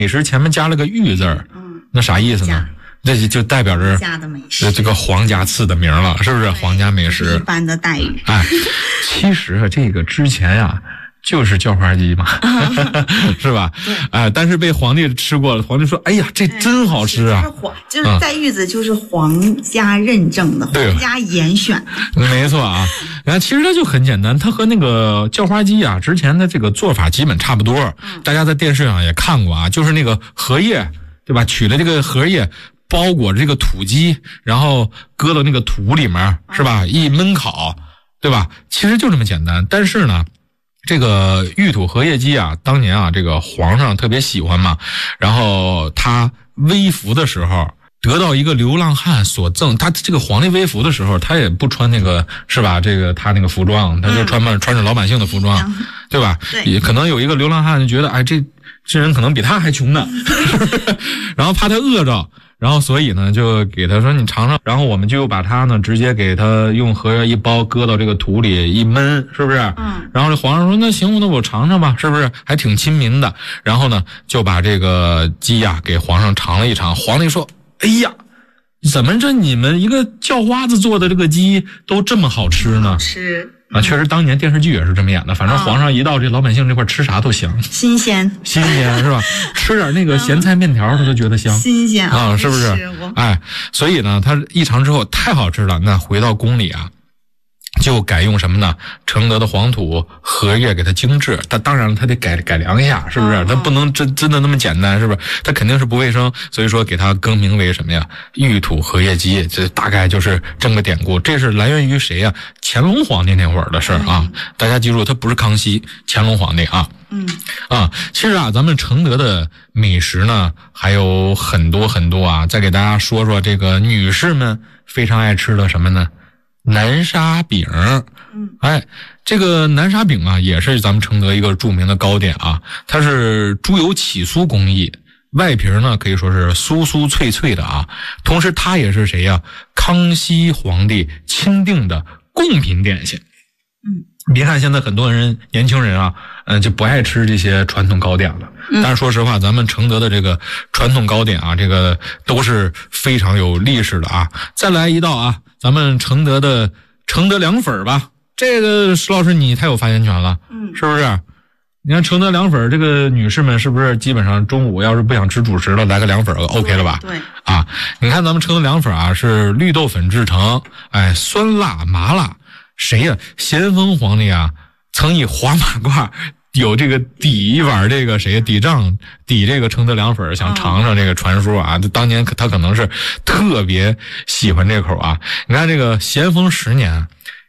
美食前面加了个玉字儿，那啥意思呢？这就代表着这个皇家赐的名了，是不是？皇家美食， 一般的待遇。 哎，其实这个之前呀，就是叫花鸡嘛，是吧？哎，但是被皇帝吃过了，皇帝说：“哎呀，这真好吃啊！” 就是带玉子，就是皇家认证的，皇家严选。 没错啊，然后其实它就很简单，它和那个叫花鸡啊之前的这个做法基本差不多。大家在电视上也看过啊，就是那个荷叶，对吧？取了这个荷叶，包裹着这个土鸡，然后搁到那个土里面，是吧？一焖烤，对吧？其实就这么简单。但是呢，这个玉土荷叶鸡啊，当年啊，这个皇上特别喜欢嘛，然后他微服的时候，得到一个流浪汉所赠。他这个皇帝微服的时候，他也不穿那个，是吧？这个他那个服装，他就穿着老百姓的服装，对吧？也可能有一个流浪汉就觉得，哎，这人可能比他还穷呢，然后怕他饿着。然后所以呢，就给他说你尝尝，然后我们就把它呢直接给他用荷叶一包，搁到这个土里一焖，是不是？然后这皇上说那行，那我尝尝吧，是不是？还挺亲民的。然后呢，就把这个鸡呀给皇上尝了一尝。皇帝说：“哎呀，怎么这你们一个叫花子做的这个鸡都这么好吃呢？”啊，确实，当年电视剧也是这么演的。反正皇上一到这老百姓这块吃啥都香， 新鲜是吧？吃点那个咸菜面条，他都觉得香， 新鲜啊，是不是？哎，所以呢，他一尝之后太好吃了。那回到宫里啊，就改用什么呢？承德的黄土荷叶给它精制。他当然了，他得改良一下，是不是？他不能真的那么简单，是不是？他肯定是不卫生，所以说给它更名为什么呀？玉土荷叶鸡。这大概就是这么个典故。这是来源于谁呀？乾隆皇帝那会儿的事儿啊。大家记住，他不是康熙，乾隆皇帝啊。其实啊，咱们承德的美食呢还有很多很多啊。再给大家说说这个女士们非常爱吃的什么呢？南沙饼。哎，这个南沙饼啊，也是咱们承德一个著名的糕点啊。它是猪油起酥工艺，外皮呢可以说是酥酥脆脆的啊。同时它也是谁呀？康熙皇帝钦定的贡品点心。别看现在很多人年轻人啊，就不爱吃这些传统糕点了。但是说实话，咱们承德的这个传统糕点啊，这个都是非常有历史的啊。再来一道啊，咱们承德的承德凉粉吧。这个石老师你太有发言权了，是不是？你看承德凉粉，这个女士们是不是基本上中午要是不想吃主食了，来个凉粉 OK 了吧？ 对啊，你看咱们承德凉粉啊，是绿豆粉制成，哎，酸辣麻辣。谁呀？咸丰皇帝啊，曾以黄马褂有这个抵一碗这个谁抵账抵这个承德凉粉，想尝尝这个传说啊。当年他可能是特别喜欢这口啊。你看这个咸丰10年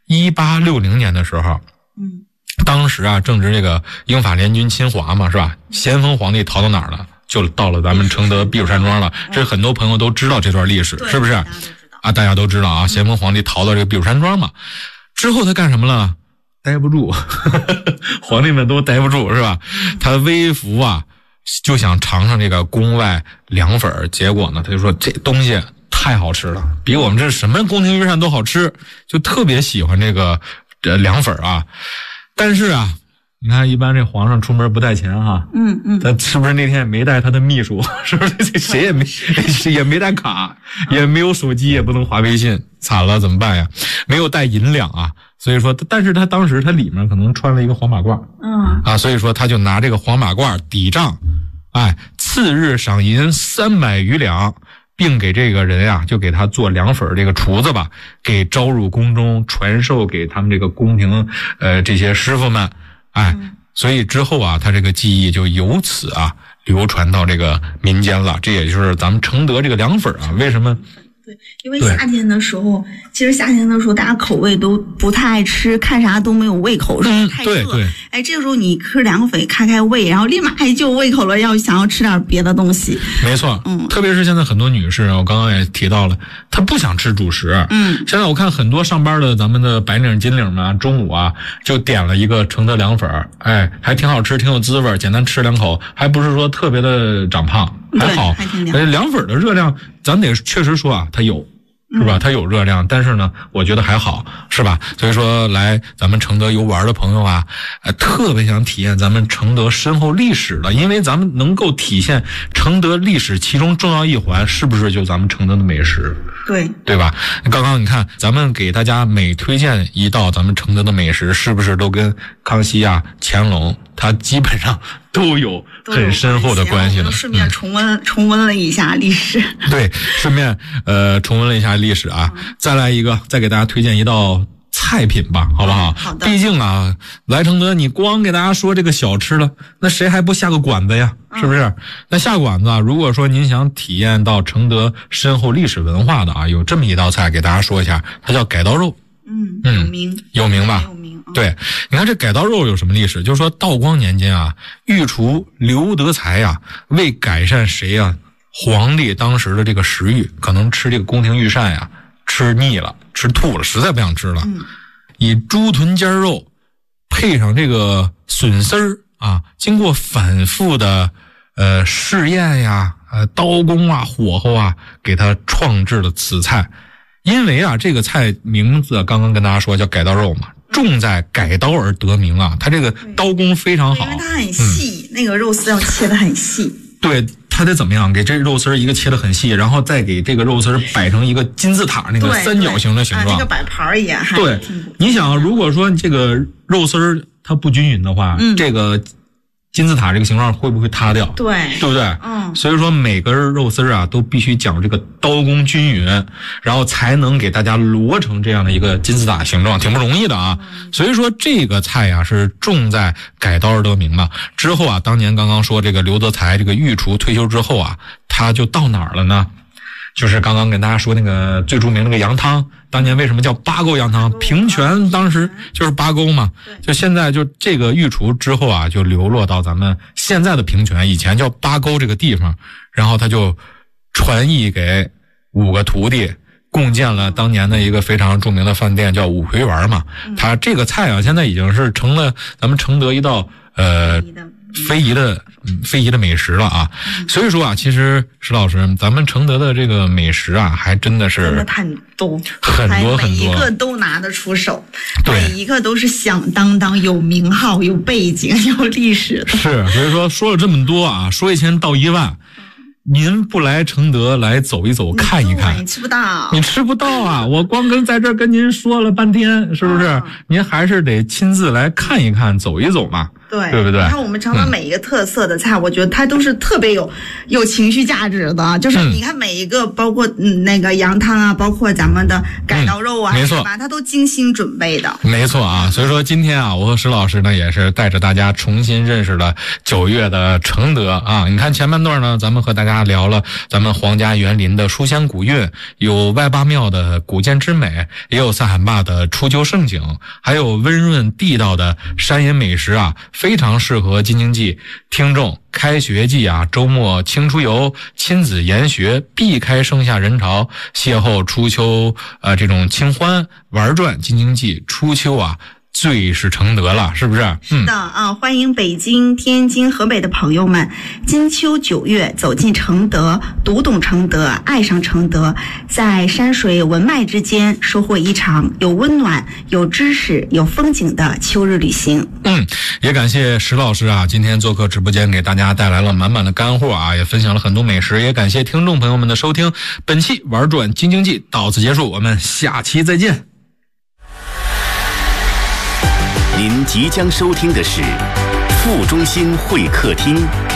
，1860年的时候，当时啊正值这个英法联军侵华嘛，是吧？咸丰皇帝逃到哪儿了？就到了咱们承德避暑山庄了。这很多朋友都知道这段历史，是不是？啊，大家都知道啊，咸丰皇帝逃到这个避暑山庄嘛。之后他干什么了？待不住，皇帝们都待不住，是吧？他微服啊，就想尝尝这个宫外凉粉，结果呢，他就说这东西太好吃了，比我们这什么宫廷御膳都好吃，就特别喜欢这个凉粉啊。但是啊，你看一般这皇上出门不带钱哈，他是不是那天也没带他的秘书？是不是谁也没带卡，也没有手机，也不能滑微信，惨了怎么办呀？没有带银两啊，所以说，但是他当时他里面可能穿了一个黄马褂，所以说他就拿这个黄马褂抵账，哎，次日赏银300余两。并给这个人啊，就给他做凉粉这个厨子吧，给招入宫中，传授给他们这个宫廷这些师傅们，哎，所以之后啊，他这个技艺就由此啊流传到这个民间了。这也就是咱们承德这个凉粉啊，为什么？ 对，因为夏天的时候，其实夏天的时候大家口味都不太爱吃，看啥都没有胃口，是不是太热？ 对， 哎，这个时候你吃凉粉开胃，然后立马就胃口了，想要吃点别的东西。 没错，特别是现在很多女士，我刚刚也提到了，她不想吃主食。现在我看很多上班的咱们的白领金领们啊，中午啊就点了一个承德凉粉，哎，还挺好吃，挺有滋味，简单吃2口，还不是说特别的长胖，还好。凉粉的热量咱得确实说啊，它有。 是吧？它有热量，但是呢，我觉得还好，是吧？所以说，来咱们承德游玩的朋友啊，特别想体验咱们承德深厚历史的，因为咱们能够体现承德历史其中重要一环，是不是就咱们承德的美食？ 对吧？刚刚你看，咱们给大家每推荐一道咱们承德的美食，是不是都跟康熙啊、乾隆，它基本上都有很深厚的关系呢？ 顺便重温了一下历史。 对，顺便重温了一下历史啊。再来一个，再给大家推荐一道菜品吧，好不好？ 好的。 毕竟啊，来承德你光给大家说这个小吃了，那谁还不下个馆子呀？是不是？那下馆子啊，如果说您想体验到承德深厚历史文化的啊，有这么一道菜给大家说一下，它叫改刀肉。有名吧？ 有名。 对，你看这改刀肉有什么历史？就是说道光年间啊，御厨刘德才啊，为改善谁啊皇帝当时的这个食欲，可能吃这个宫廷御膳呀，吃腻了，吃吐了，实在不想吃了，以猪臀尖肉配上这个笋丝儿啊，经过反复的试验呀、刀工啊、火候啊，给它创制了此菜。因为啊，这个菜名字刚刚跟大家说叫改刀肉嘛，重在改刀而得名啊，它这个刀工非常好， 因为它很细，那个肉丝要切得很细。 对，它得怎么样？给这肉丝一个切得很细，然后再给这个肉丝摆成一个金字塔那个三角形的形状。 那个摆盘也还对，你想，如果说这个肉丝它不均匀的话，这个金字塔这个形状会不会塌掉？ 对不对？所以说每根肉丝啊都必须讲这个刀工均匀，然后才能给大家摞成这样的一个金字塔形状，挺不容易的啊。所以说这个菜啊是重在改刀而得名嘛。之后啊，当年刚刚说这个刘德才这个御厨退休之后啊，他就到哪儿了呢？就是刚刚跟大家说那个最著名那个羊汤，当年为什么叫八沟羊汤？平泉当时就是八沟嘛，就现在就这个御厨之后啊，就流落到咱们现在的平泉，以前叫八沟这个地方，然后他就传艺给5个徒弟，共建了当年的一个非常著名的饭店，叫五魁园嘛。他这个菜啊，现在已经是成了咱们承德一道非遗的美食了啊。所以说啊，其实石老师，咱们承德的这个美食啊，还真的是很多， 每一个都拿得出手， 对， 每一个都是响当当，有名号、有背景、有历史的。 是，所以说了这么多啊，说1000道1万。您不来承德来走一走看一看， 你吃不到， 你吃不到啊！我光在这儿跟您说了半天，是不是？您还是得亲自来看一看，走一走嘛。对不对？ 你看我们承德每一个特色的菜，我觉得它都是特别有情绪价值的。就是你看每一个，包括那个羊汤啊，包括咱们的改刀肉啊， 没错， 是吧？它都精心准备的。 没错啊，所以说今天啊，我和石老师呢也是带着大家重新认识了9月的承德啊。你看前半段呢，咱们和大家聊了咱们皇家园林的书香古韵，有外八庙的古建之美，也有塞罕坝的初秋盛景，还有温润地道的山野美食啊。非常适合京津冀听众开学季啊，周末轻出游，亲子研学，避开盛夏人潮，邂逅初秋这种清欢，玩转京津冀初秋啊，最是承德了，是不是？ 是的啊，欢迎北京、天津、河北的朋友们，金秋9月走进承德，读懂承德，爱上承德，在山水文脉之间收获一场有温暖、有知识、有风景的秋日旅行。 也感谢石老师啊，今天做客直播间给大家带来了满满的干货啊，也分享了很多美食，也感谢听众朋友们的收听。本期玩转京津冀到此结束，我们下期再见。 您即将收听的是副中心会客厅。